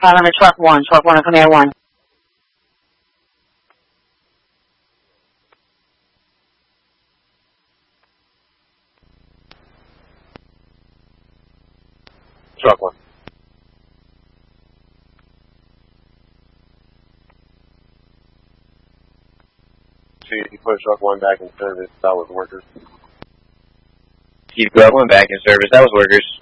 Call number truck 1 on command 1. Truck 1. See, you put truck 1 back in service. That was workers. Keep truck 1 back in service. That was workers.